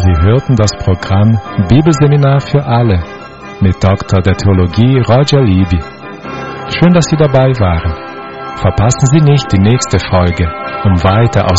Sie hörten das Programm Bibelseminar für alle mit Dr. der Theologie Roger Libby. Schön, dass Sie dabei waren. Verpassen Sie nicht die nächste Folge, um weiter aus